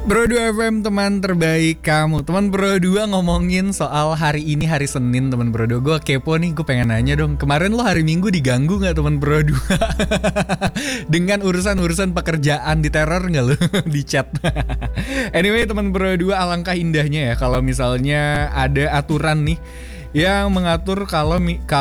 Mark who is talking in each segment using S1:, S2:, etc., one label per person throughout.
S1: Bro 2 FM, teman terbaik kamu. Teman Bro 2 ngomongin soal hari ini, hari Senin, teman Bro 2. Gue kepo nih, gue pengen nanya dong. Kemarin lo hari Minggu diganggu gak teman Bro 2? Dengan urusan-urusan pekerjaan, diteror gak lo? Di chat. Anyway teman Bro 2, alangkah indahnya ya kalau misalnya ada aturan nih yang mengatur kalau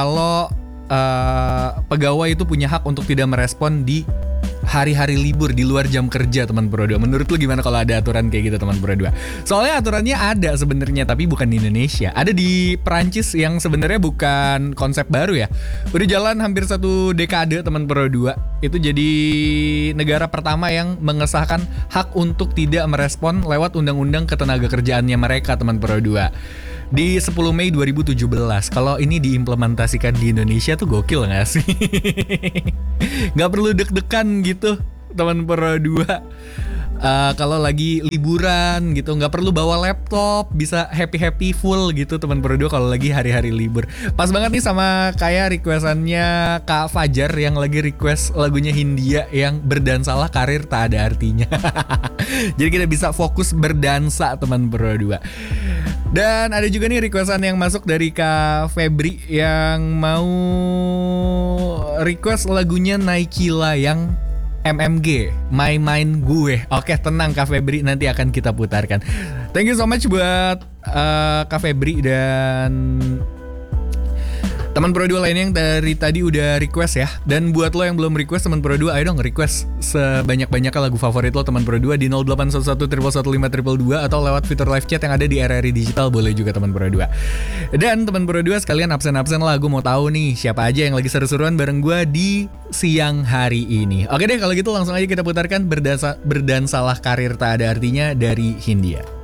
S1: pegawai itu punya hak untuk tidak merespon di hari-hari libur di luar jam kerja, teman Bro 2. Menurut lu gimana kalau ada aturan kayak gitu, teman Bro 2? Soalnya aturannya ada sebenarnya, tapi bukan di Indonesia. Ada di Perancis yang sebenarnya bukan konsep baru ya. Udah jalan hampir 1 dekade, teman Bro 2. Itu jadi negara pertama yang mengesahkan hak untuk tidak merespon lewat undang-undang ketenaga kerjaannya mereka, teman Bro 2. Di 10 Mei 2017. Kalau ini diimplementasikan di Indonesia tuh gokil gak sih? Gak perlu deg-degan gitu, teman Pro 2. Kalau lagi liburan gitu, gak perlu bawa laptop, bisa happy-happy full gitu, teman Pro 2 kalau lagi hari-hari libur. Pas banget nih sama kayak requestannya Kak Fajar yang lagi request lagunya Hindia yang berdansalah karir tak ada artinya. Jadi kita bisa fokus berdansa, teman Pro 2. Dan ada juga nih requestan yang masuk dari Kak Febri yang mau request lagunya Naikila yang MMG, My Mind Gue. Oke, tenang Kak Febri, nanti akan kita putarkan. Thank you so much buat Kak Febri dan teman Pro 2 lainnya yang dari tadi udah request ya. Dan buat lo yang belum request, teman Pro 2, ayo dong request sebanyak-banyaknya lagu favorit lo, teman Pro 2 di 0811111522 atau lewat fitur live chat yang ada di RRI Digital, boleh juga teman Pro 2. Dan teman Pro 2 sekalian absen-absen lah, gue mau tahu nih siapa aja yang lagi seru-seruan bareng gue di siang hari ini. Oke deh, kalau gitu langsung aja kita putarkan Berdansalah Karir Tak Ada Artinya dari Hindia.